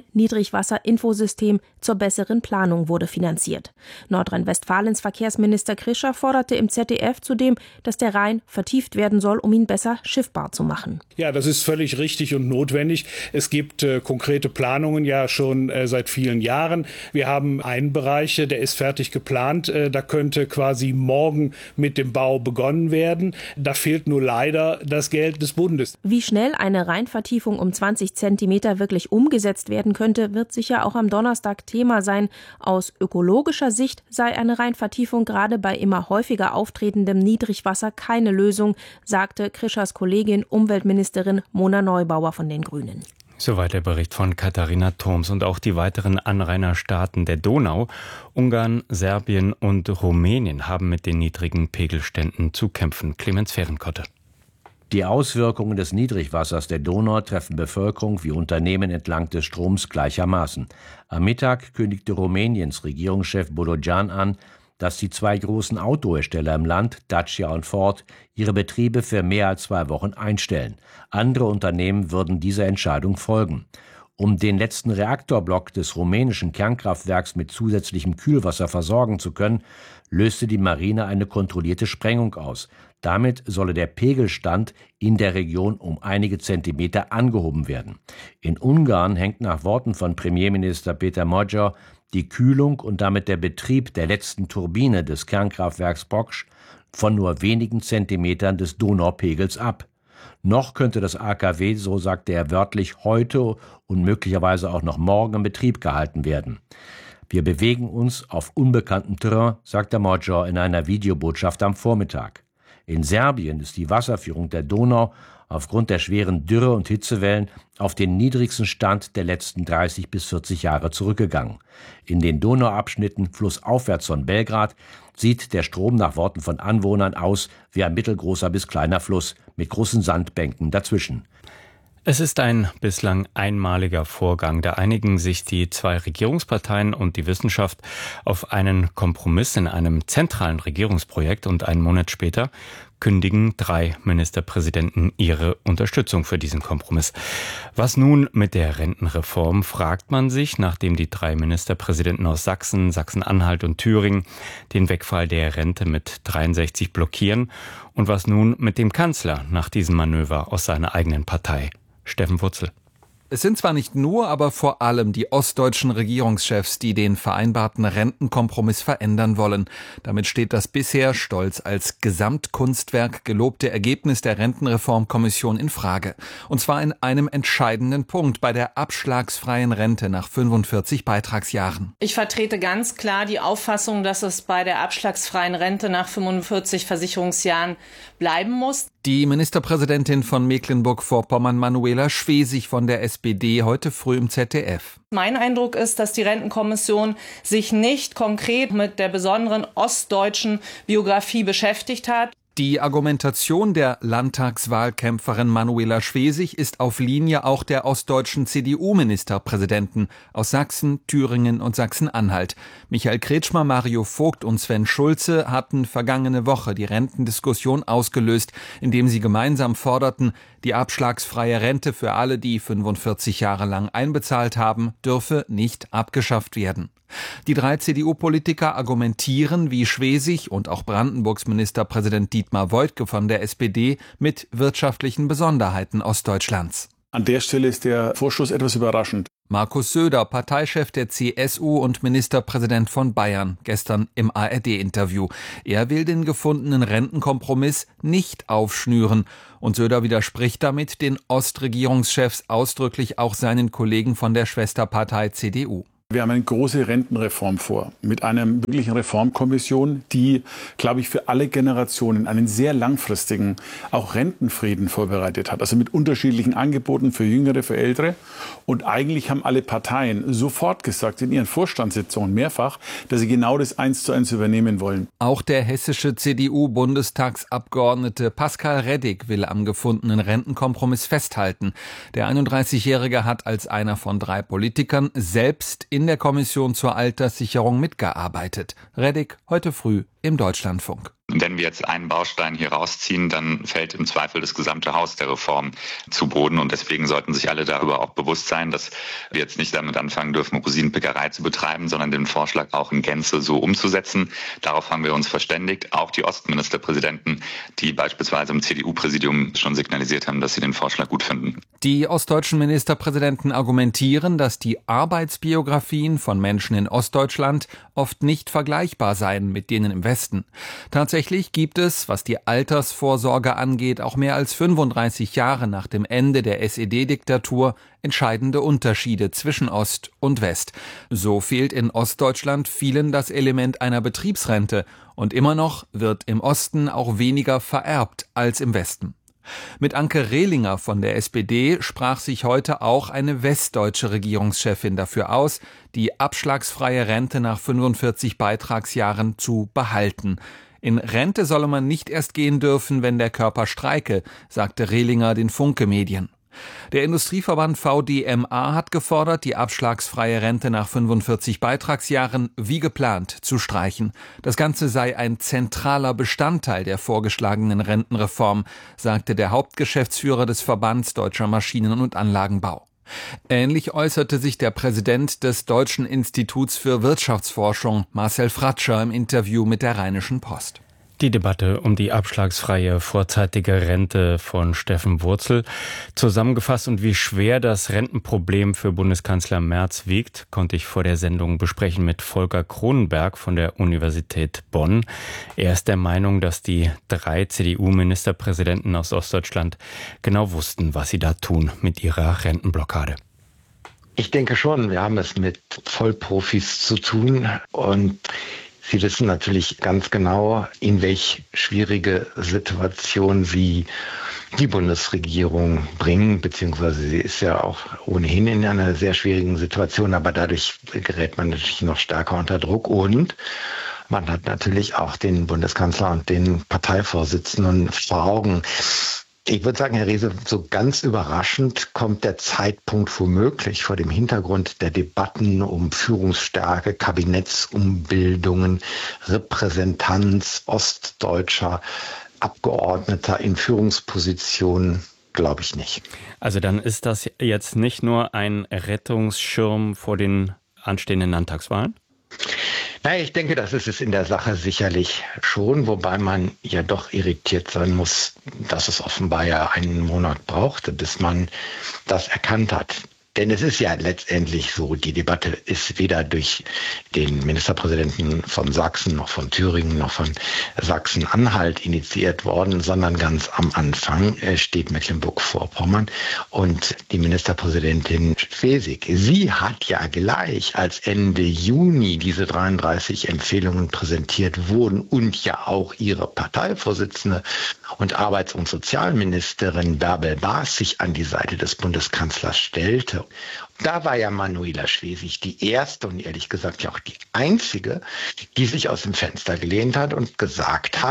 Online-Niedrigwasser-Infosystem zur besseren Planung wurde finanziert. Nordrhein-Westfalens Verkehrsminister Krischer forderte im ZDF zudem, dass der Rhein vertieft werden soll, um ihn besser schiffbar zu machen. Ja, das ist völlig richtig und notwendig. Es gibt konkrete Planungen ja schon seit vielen Jahren. Wir haben einen Bereich, der ist fertig geplant. Da könnte quasi morgen mit dem Bau begonnen werden. Da fehlt nur leider das Geld des Bundes. Wie schnell eine Rheinvertiefung um 20 Zentimeter wirklich umgesetzt werden könnte, wird sicher auch am Donnerstag Thema sein. Aus ökologischer Sicht sei eine Rheinvertiefung gerade bei immer häufiger auftretendem Niedrigwasser keine Lösung, sagte Krischers Kollegin Umweltministerin Mona Neubauer von den Grünen. Soweit der Bericht von Katharina Thoms. Und auch die weiteren Anrainerstaaten der Donau, Ungarn, Serbien und Rumänien, haben mit den niedrigen Pegelständen zu kämpfen. Clemens Fehrenkotte. Die Auswirkungen des Niedrigwassers der Donau treffen Bevölkerung wie Unternehmen entlang des Stroms gleichermaßen. Am Mittag kündigte Rumäniens Regierungschef Bodogan an, dass die zwei großen Autohersteller im Land, Dacia und Ford, ihre Betriebe für mehr als 2 Wochen einstellen. Andere Unternehmen würden dieser Entscheidung folgen. Um den letzten Reaktorblock des rumänischen Kernkraftwerks mit zusätzlichem Kühlwasser versorgen zu können, löste die Marine eine kontrollierte Sprengung aus. Damit solle der Pegelstand in der Region um einige Zentimeter angehoben werden. In Ungarn hängt nach Worten von Premierminister Peter Magyar die Kühlung und damit der Betrieb der letzten Turbine des Kernkraftwerks Poksch von nur wenigen Zentimetern des Donaupegels ab. Noch könnte das AKW, so sagte er wörtlich, heute und möglicherweise auch noch morgen in Betrieb gehalten werden. Wir bewegen uns auf unbekanntem Terrain, sagte Magyar in einer Videobotschaft am Vormittag. In Serbien ist die Wasserführung der Donau aufgrund der schweren Dürre- und Hitzewellen auf den niedrigsten Stand der letzten 30 bis 40 Jahre zurückgegangen. In den Donauabschnitten flussaufwärts von Belgrad sieht der Strom nach Worten von Anwohnern aus wie ein mittelgroßer bis kleiner Fluss mit großen Sandbänken dazwischen. Es ist ein bislang einmaliger Vorgang. Da einigen sich die 2 Regierungsparteien und die Wissenschaft auf einen Kompromiss in einem zentralen Regierungsprojekt und einen Monat später kündigen 3 Ministerpräsidenten ihre Unterstützung für diesen Kompromiss. Was nun mit der Rentenreform, fragt man sich, nachdem die 3 Ministerpräsidenten aus Sachsen, Sachsen-Anhalt und Thüringen den Wegfall der Rente mit 63 blockieren. Und was nun mit dem Kanzler nach diesem Manöver aus seiner eigenen Partei? Steffen Wurzel. Es sind zwar nicht nur, aber vor allem die ostdeutschen Regierungschefs, die den vereinbarten Rentenkompromiss verändern wollen. Damit steht das bisher stolz als Gesamtkunstwerk gelobte Ergebnis der Rentenreformkommission in Frage. Und zwar in einem entscheidenden Punkt, bei der abschlagsfreien Rente nach 45 Beitragsjahren. Ich vertrete ganz klar die Auffassung, dass es bei der abschlagsfreien Rente nach 45 Versicherungsjahren bleiben muss. Die Ministerpräsidentin von Mecklenburg-Vorpommern, Manuela Schwesig von der SPD, heute früh im ZDF. Mein Eindruck ist, dass die Rentenkommission sich nicht konkret mit der besonderen ostdeutschen Biografie beschäftigt hat. Die Argumentation der Landtagswahlkämpferin Manuela Schwesig ist auf Linie auch der ostdeutschen CDU-Ministerpräsidenten aus Sachsen, Thüringen und Sachsen-Anhalt. Michael Kretschmer, Mario Vogt und Sven Schulze hatten vergangene Woche die Rentendiskussion ausgelöst, indem sie gemeinsam forderten, die abschlagsfreie Rente für alle, die 45 Jahre lang einbezahlt haben, dürfe nicht abgeschafft werden. Die 3 CDU-Politiker argumentieren, wie Schwesig und auch Brandenburgs Ministerpräsident Dietmar Woidke von der SPD, mit wirtschaftlichen Besonderheiten Ostdeutschlands. An der Stelle ist der Vorstoß etwas überraschend. Markus Söder, Parteichef der CSU und Ministerpräsident von Bayern, gestern im ARD-Interview. Er will den gefundenen Rentenkompromiss nicht aufschnüren. Und Söder widerspricht damit den Ostregierungschefs ausdrücklich auch seinen Kollegen von der Schwesterpartei CDU. Wir haben eine große Rentenreform vor, mit einer wirklichen Reformkommission, die, glaube ich, für alle Generationen einen sehr langfristigen, auch Rentenfrieden vorbereitet hat. Also mit unterschiedlichen Angeboten für Jüngere, für Ältere. Und eigentlich haben alle Parteien sofort gesagt, in ihren Vorstandssitzungen mehrfach, dass sie genau das 1:1 übernehmen wollen. Auch der hessische CDU-Bundestagsabgeordnete Pascal Reddig will am gefundenen Rentenkompromiss festhalten. Der 31-Jährige hat als einer von 3 Politikern selbst in der Kommission zur Alterssicherung mitgearbeitet. Reddig heute früh im Deutschlandfunk. Wenn wir jetzt einen Baustein hier rausziehen, dann fällt im Zweifel das gesamte Haus der Reform zu Boden. Und deswegen sollten sich alle darüber auch bewusst sein, dass wir jetzt nicht damit anfangen dürfen, Rosinenpickerei zu betreiben, sondern den Vorschlag auch in Gänze so umzusetzen. Darauf haben wir uns verständigt. Auch die Ostministerpräsidenten, die beispielsweise im CDU-Präsidium schon signalisiert haben, dass sie den Vorschlag gut finden. Die ostdeutschen Ministerpräsidenten argumentieren, dass die Arbeitsbiografien von Menschen in Ostdeutschland oft nicht vergleichbar seien mit denen im Westen. Tatsächlich gibt es, was die Altersvorsorge angeht, auch mehr als 35 Jahre nach dem Ende der SED-Diktatur entscheidende Unterschiede zwischen Ost und West. So fehlt in Ostdeutschland vielen das Element einer Betriebsrente und immer noch wird im Osten auch weniger vererbt als im Westen. Mit Anke Rehlinger von der SPD sprach sich heute auch eine westdeutsche Regierungschefin dafür aus, die abschlagsfreie Rente nach 45 Beitragsjahren zu behalten. In Rente solle man nicht erst gehen dürfen, wenn der Körper streike, sagte Rehlinger den Funke-Medien. Der Industrieverband VDMA hat gefordert, die abschlagsfreie Rente nach 45 Beitragsjahren wie geplant zu streichen. Das Ganze sei ein zentraler Bestandteil der vorgeschlagenen Rentenreform, sagte der Hauptgeschäftsführer des Verbands Deutscher Maschinen- und Anlagenbau. Ähnlich äußerte sich der Präsident des Deutschen Instituts für Wirtschaftsforschung, Marcel Fratscher, im Interview mit der Rheinischen Post. Die Debatte um die abschlagsfreie vorzeitige Rente von Steffen Wurzel. Zusammengefasst und wie schwer das Rentenproblem für Bundeskanzler Merz wiegt, konnte ich vor der Sendung besprechen mit Volker Kronenberg von der Universität Bonn. Er ist der Meinung, dass die 3 CDU-Ministerpräsidenten aus Ostdeutschland genau wussten, was sie da tun mit ihrer Rentenblockade. Ich denke schon, wir haben es mit Vollprofis zu tun und Sie wissen natürlich ganz genau, in welch schwierige Situation Sie die Bundesregierung bringen, beziehungsweise sie ist ja auch ohnehin in einer sehr schwierigen Situation, aber dadurch gerät man natürlich noch stärker unter Druck und man hat natürlich auch den Bundeskanzler und den Parteivorsitzenden vor Augen. Ich würde sagen, Herr Rehse, so ganz überraschend kommt der Zeitpunkt womöglich vor dem Hintergrund der Debatten um Führungsstärke, Kabinettsumbildungen, Repräsentanz ostdeutscher Abgeordneter in Führungspositionen, glaube ich nicht. Also dann ist das jetzt nicht nur ein Rettungsschirm vor den anstehenden Landtagswahlen? Naja, ich denke, das ist es in der Sache sicherlich schon, wobei man ja doch irritiert sein muss, dass es offenbar ja einen Monat brauchte, bis man das erkannt hat. Denn es ist ja letztendlich so, die Debatte ist weder durch den Ministerpräsidenten von Sachsen, noch von Thüringen, noch von Sachsen-Anhalt initiiert worden, sondern ganz am Anfang steht Mecklenburg-Vorpommern und die Ministerpräsidentin Schwesig. Sie hat ja gleich, als Ende Juni diese 33 Empfehlungen präsentiert wurden und ja auch ihre Parteivorsitzende und Arbeits- und Sozialministerin Bärbel Baas sich an die Seite des Bundeskanzlers stellte. Da war ja Manuela Schwesig die erste und ehrlich gesagt ja auch die einzige, die sich aus dem Fenster gelehnt hat und gesagt hat,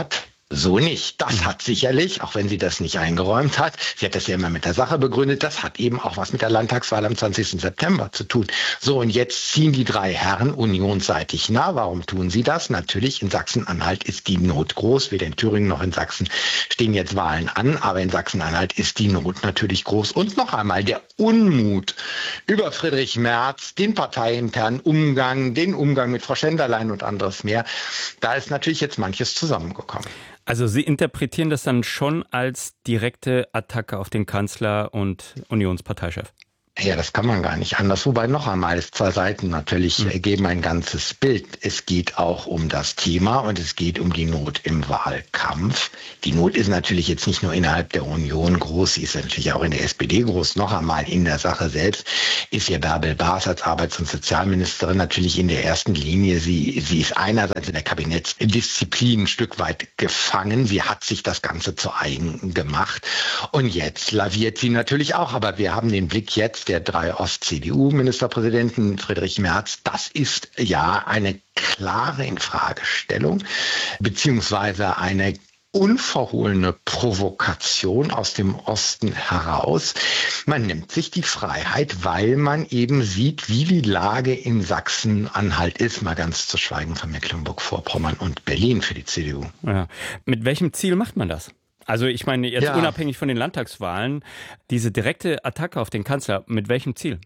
So nicht. Das hat sicherlich, auch wenn sie das nicht eingeräumt hat, sie hat das ja immer mit der Sache begründet, das hat eben auch was mit der Landtagswahl am 20. September zu tun. So, und jetzt ziehen die drei Herren unionsseitig nah. Warum tun sie das? Natürlich, in Sachsen-Anhalt ist die Not groß. Weder in Thüringen noch in Sachsen stehen jetzt Wahlen an, aber in Sachsen-Anhalt ist die Not natürlich groß. Und noch einmal der Unmut über Friedrich Merz, den parteiinternen Umgang, den Umgang mit Frau Schenderlein und anderes mehr. Da ist natürlich jetzt manches zusammengekommen. Also Sie interpretieren das dann schon als direkte Attacke auf den Kanzler und Unionsparteichef? Ja, das kann man gar nicht anders. Wobei noch einmal, zwei Seiten natürlich geben ein ganzes Bild. Es geht auch um das Thema und es geht um die Not im Wahlkampf. Die Not ist natürlich jetzt nicht nur innerhalb der Union groß, sie ist natürlich auch in der SPD groß. Noch einmal in der Sache selbst ist ja Bärbel Baas als Arbeits- und Sozialministerin natürlich in der ersten Linie. Sie ist einerseits in der Kabinettsdisziplin ein Stück weit gefangen. Sie hat sich das Ganze zu eigen gemacht. Und jetzt laviert sie natürlich auch. Aber wir haben den Blick jetzt der drei Ost-CDU-Ministerpräsidenten, Friedrich Merz. Das ist ja eine klare Infragestellung, beziehungsweise eine unverhohlene Provokation aus dem Osten heraus. Man nimmt sich die Freiheit, weil man eben sieht, wie die Lage in Sachsen-Anhalt ist, mal ganz zu schweigen von Mecklenburg-Vorpommern und Berlin für die CDU. Ja. Mit welchem Ziel macht man das? Also ich meine jetzt unabhängig von den Landtagswahlen, diese direkte Attacke auf den Kanzler, mit welchem Ziel?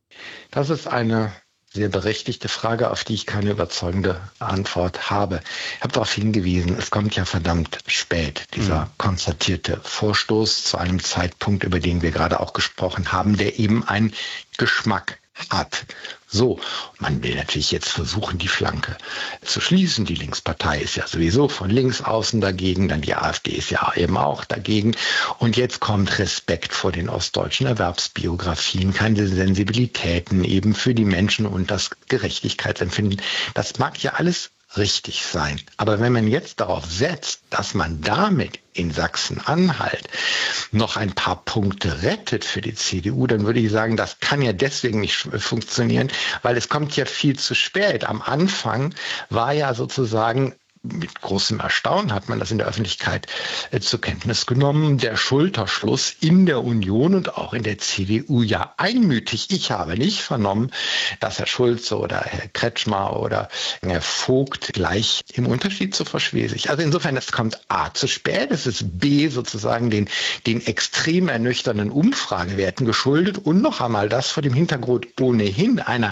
Das ist eine sehr berechtigte Frage, auf die ich keine überzeugende Antwort habe. Ich habe darauf hingewiesen, es kommt ja verdammt spät, dieser konstatierte Vorstoß zu einem Zeitpunkt, über den wir gerade auch gesprochen haben, der eben einen Geschmack hat. So, man will natürlich jetzt versuchen, die Flanke zu schließen. Die Linkspartei ist ja sowieso von links außen dagegen, dann die AfD ist ja eben auch dagegen. Und jetzt kommt Respekt vor den ostdeutschen Erwerbsbiografien, keine Sensibilitäten eben für die Menschen und das Gerechtigkeitsempfinden. Das mag ja alles richtig sein. Aber wenn man jetzt darauf setzt, dass man damit in Sachsen-Anhalt noch ein paar Punkte rettet für die CDU, dann würde ich sagen, das kann ja deswegen nicht funktionieren, weil es kommt ja viel zu spät. Am Anfang war ja sozusagen, mit großem Erstaunen hat man das in der Öffentlichkeit zur Kenntnis genommen, der Schulterschluss in der Union und auch in der CDU ja einmütig. Ich habe nicht vernommen, dass Herr Schulze oder Herr Kretschmer oder Herr Vogt gleich im Unterschied zu Frau Schwesig. Also insofern, es kommt A zu spät, es ist B sozusagen den extrem ernüchternden Umfragewerten geschuldet und noch einmal das vor dem Hintergrund ohnehin einer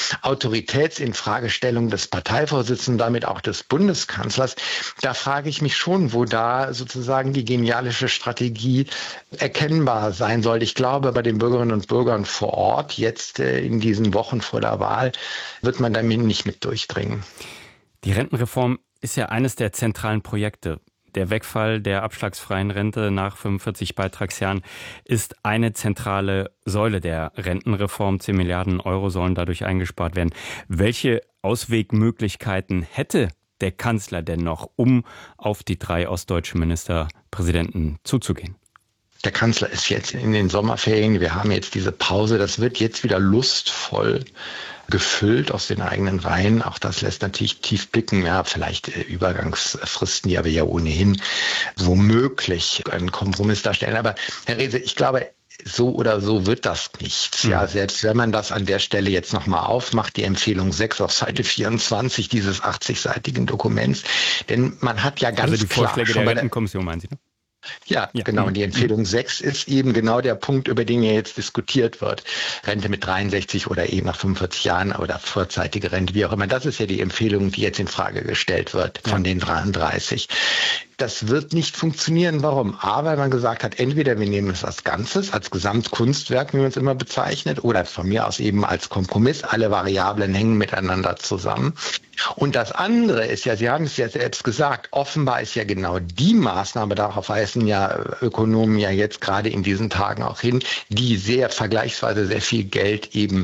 Autoritätsinfragestellung des Parteivorsitzenden, damit auch des Bundeskanzlers. Da frage ich mich schon, wo da sozusagen die genialische Strategie erkennbar sein soll. Ich glaube, bei den Bürgerinnen und Bürgern vor Ort, jetzt in diesen Wochen vor der Wahl, wird man damit nicht mit durchdringen. Die Rentenreform ist ja eines der zentralen Projekte. Der Wegfall der abschlagsfreien Rente nach 45 Beitragsjahren ist eine zentrale Säule der Rentenreform. 10 Milliarden Euro sollen dadurch eingespart werden. Welche Auswegmöglichkeiten hätte der Kanzler denn noch, um auf die drei ostdeutschen Ministerpräsidenten zuzugehen? Der Kanzler ist jetzt in den Sommerferien. Wir haben jetzt diese Pause. Das wird jetzt wieder lustvoll gefüllt aus den eigenen Reihen. Auch das lässt natürlich tief blicken. Ja, vielleicht Übergangsfristen, die aber ja ohnehin womöglich einen Kompromiss darstellen. Aber Herr Rehse, ich glaube, so oder so wird das nichts. Ja, selbst wenn man das an der Stelle jetzt nochmal aufmacht, die Empfehlung 6 auf Seite 24 dieses 80-seitigen Dokuments. Denn man hat ja ganz klar... Also die Vorschläge der Rentenkommission, meinen Sie, ne? Ja, genau. Und die Empfehlung 6 ist eben genau der Punkt, über den ja jetzt diskutiert wird. Rente mit 63 oder eben nach 45 Jahren oder vorzeitige Rente, wie auch immer. Das ist ja die Empfehlung, die jetzt in Frage gestellt wird von den 33. Das wird nicht funktionieren. Warum? A, weil man gesagt hat, entweder wir nehmen es als Ganzes, als Gesamtkunstwerk, wie man es immer bezeichnet, oder von mir aus eben als Kompromiss. Alle Variablen hängen miteinander zusammen. Und das andere ist ja, Sie haben es ja selbst gesagt, offenbar ist ja genau die Maßnahme, darauf weisen ja Ökonomen ja jetzt gerade in diesen Tagen auch hin, die vergleichsweise sehr viel Geld eben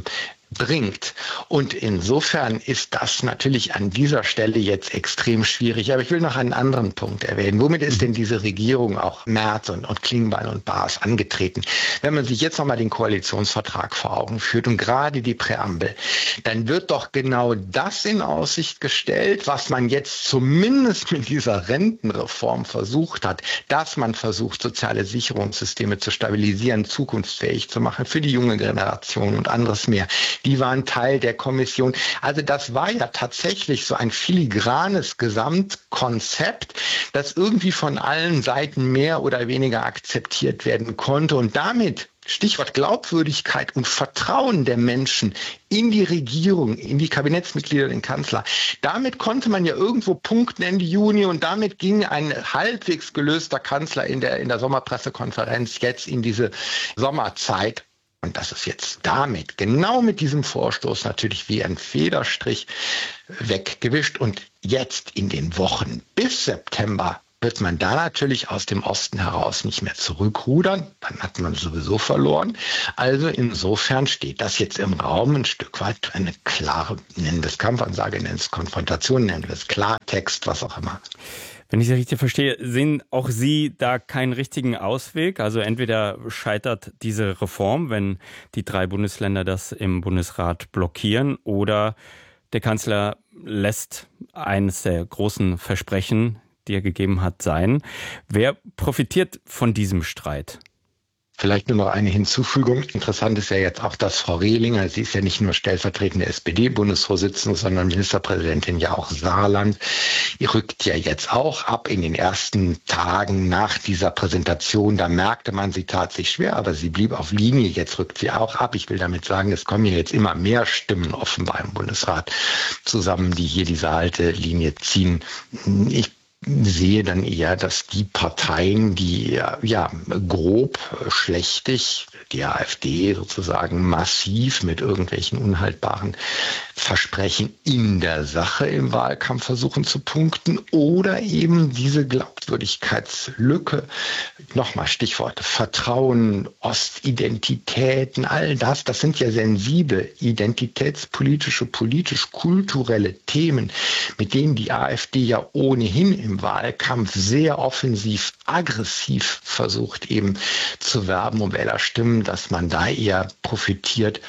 bringt. Und insofern ist das natürlich an dieser Stelle jetzt extrem schwierig. Aber ich will noch einen anderen Punkt erwähnen. Womit ist denn diese Regierung, auch Merz und Klingbeil und Baas, angetreten? Wenn man sich jetzt nochmal den Koalitionsvertrag vor Augen führt und gerade die Präambel, dann wird doch genau das in Aussicht gestellt, was man jetzt zumindest mit dieser Rentenreform versucht hat, dass man versucht, soziale Sicherungssysteme zu stabilisieren, zukunftsfähig zu machen für die junge Generation und anderes mehr. Die waren Teil der Kommission. Also das war ja tatsächlich so ein filigranes Gesamtkonzept, das irgendwie von allen Seiten mehr oder weniger akzeptiert werden konnte und damit, Stichwort Glaubwürdigkeit und Vertrauen der Menschen in die Regierung, in die Kabinettsmitglieder, den Kanzler. Damit konnte man ja irgendwo punkten Ende Juni und damit ging ein halbwegs gelöster Kanzler in der Sommerpressekonferenz jetzt in diese Sommerzeit. Und das ist jetzt damit, genau mit diesem Vorstoß natürlich wie ein Federstrich weggewischt. Und jetzt in den Wochen bis September wird man da natürlich aus dem Osten heraus nicht mehr zurückrudern. Dann hat man sowieso verloren. Also insofern steht das jetzt im Raum ein Stück weit eine klare, nennen wir es Kampfansage, nennen wir es Konfrontation, nennen wir es Klartext, was auch immer. Wenn ich Sie richtig verstehe, sehen auch Sie da keinen richtigen Ausweg? Also entweder scheitert diese Reform, wenn die 3 Bundesländer das im Bundesrat blockieren, oder der Kanzler lässt eines der großen Versprechen, die er gegeben hat, sein. Wer profitiert von diesem Streit? Vielleicht nur noch eine Hinzufügung. Interessant ist ja jetzt auch, dass Frau Rehlinger, sie ist ja nicht nur stellvertretende SPD-Bundesvorsitzende, sondern Ministerpräsidentin ja auch Saarland, die rückt ja jetzt auch ab in den ersten Tagen nach dieser Präsentation. Da merkte man, sie tat sich schwer, aber sie blieb auf Linie. Jetzt rückt sie auch ab. Ich will damit sagen, es kommen hier jetzt immer mehr Stimmen offenbar im Bundesrat zusammen, die hier diese alte Linie ziehen. Ich sehe dann eher, dass die Parteien, die ja grob schlechtig, die AfD sozusagen massiv mit irgendwelchen unhaltbaren Versprechen in der Sache im Wahlkampf versuchen zu punkten oder eben diese Glaubwürdigkeitslücke, nochmal Stichworte, Vertrauen, Ostidentitäten, all das, das sind ja sensible, identitätspolitische, politisch-kulturelle Themen, mit denen die AfD ja ohnehin im Wahlkampf sehr offensiv, aggressiv versucht eben zu werben um Wählerstimmen, dass man da eher profitiert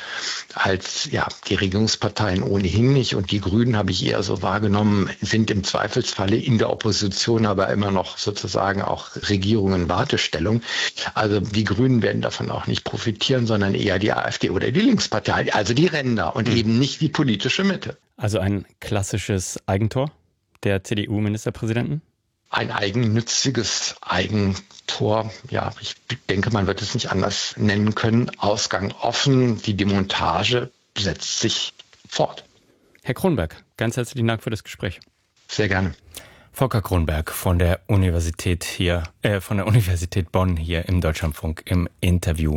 als ja die Regierungsparteien ohnehin nicht. Und die Grünen, habe ich eher so wahrgenommen, sind im Zweifelsfalle in der Opposition, aber immer noch sozusagen auch Regierung in Wartestellung. Also die Grünen werden davon auch nicht profitieren, sondern eher die AfD oder die Linkspartei, also die Ränder und eben nicht die politische Mitte. Also ein klassisches Eigentor der CDU-Ministerpräsidenten? Ein eigennütziges Eigentor. Ja, ich denke, man wird es nicht anders nennen können. Ausgang offen, die Demontage setzt sich fort. Herr Kronberg, ganz herzlichen Dank für das Gespräch. Sehr gerne. Volker Kronberg von der Universität Bonn hier im Deutschlandfunk im Interview.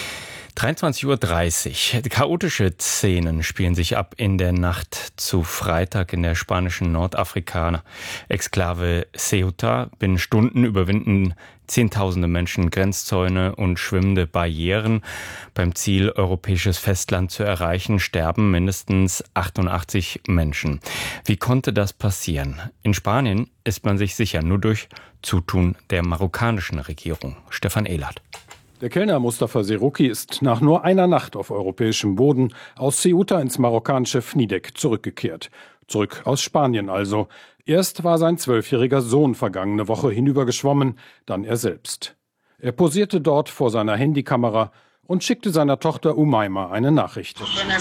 23:30 Uhr. Chaotische Szenen spielen sich ab in der Nacht zu Freitag in der spanischen Nordafrika-Exklave Ceuta. Binnen Stunden überwinden Zehntausende Menschen Grenzzäune und schwimmende Barrieren. Beim Ziel, europäisches Festland zu erreichen, sterben mindestens 88 Menschen. Wie konnte das passieren? In Spanien ist man sich sicher, nur durch Zutun der marokkanischen Regierung. Stefan Ehlert. Der Kellner Mustafa Seruki ist nach nur einer Nacht auf europäischem Boden aus Ceuta ins marokkanische Fnidek zurückgekehrt. Zurück aus Spanien also. Erst war sein 12-jähriger Sohn vergangene Woche hinübergeschwommen, dann er selbst. Er posierte dort vor seiner Handykamera und schickte seiner Tochter Umaima eine Nachricht.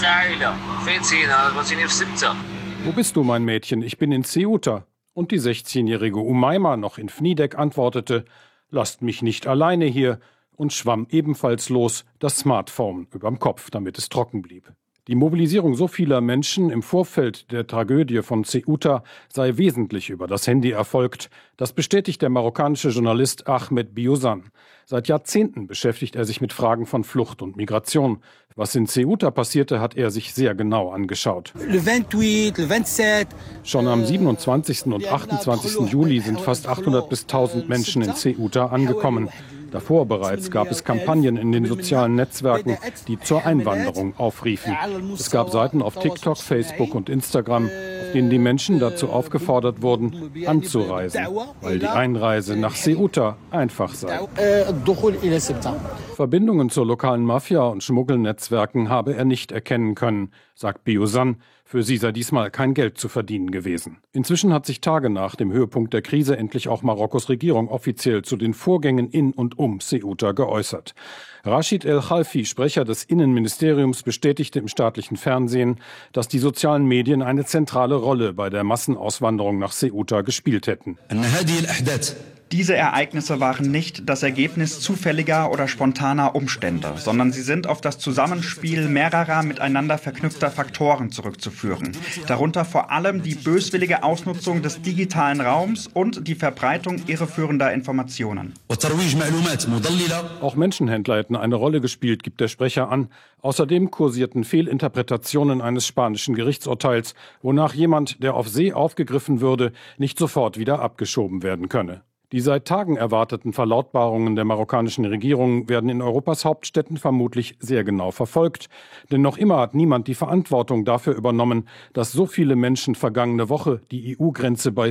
Wo bist du, mein Mädchen? Ich bin in Ceuta. Und die 16-jährige Umaima, noch in Fnidek, antwortete: Lasst mich nicht alleine hier, und schwamm ebenfalls los, das Smartphone überm Kopf, damit es trocken blieb. Die Mobilisierung so vieler Menschen im Vorfeld der Tragödie von Ceuta sei wesentlich über das Handy erfolgt. Das bestätigt der marokkanische Journalist Ahmed Biozan. Seit Jahrzehnten beschäftigt er sich mit Fragen von Flucht und Migration. Was in Ceuta passierte, hat er sich sehr genau angeschaut. Schon am 27. und 28. Juli sind fast 800 bis 1000 Menschen in Ceuta angekommen. Davor bereits gab es Kampagnen in den sozialen Netzwerken, die zur Einwanderung aufriefen. Es gab Seiten auf TikTok, Facebook und Instagram, auf denen die Menschen dazu aufgefordert wurden, anzureisen, weil die Einreise nach Ceuta einfach sei. Verbindungen zur lokalen Mafia und Schmuggelnetzwerken habe er nicht erkennen können, sagt Biusan. Für sie sei diesmal kein Geld zu verdienen gewesen. Inzwischen hat sich Tage nach dem Höhepunkt der Krise endlich auch Marokkos Regierung offiziell zu den Vorgängen in und um Ceuta geäußert. Rashid El Khalfi, Sprecher des Innenministeriums, bestätigte im staatlichen Fernsehen, dass die sozialen Medien eine zentrale Rolle bei der Massenauswanderung nach Ceuta gespielt hätten. Diese Ereignisse waren nicht das Ergebnis zufälliger oder spontaner Umstände, sondern sie sind auf das Zusammenspiel mehrerer miteinander verknüpfter Faktoren zurückzuführen. Darunter vor allem die böswillige Ausnutzung des digitalen Raums und die Verbreitung irreführender Informationen. Auch Menschenhändler hätten eine Rolle gespielt, gibt der Sprecher an. Außerdem kursierten Fehlinterpretationen eines spanischen Gerichtsurteils, wonach jemand, der auf See aufgegriffen würde, nicht sofort wieder abgeschoben werden könne. Die seit Tagen erwarteten Verlautbarungen der marokkanischen Regierung werden in Europas Hauptstädten vermutlich sehr genau verfolgt. Denn noch immer hat niemand die Verantwortung dafür übernommen, dass so viele Menschen vergangene Woche die EU-Grenze bei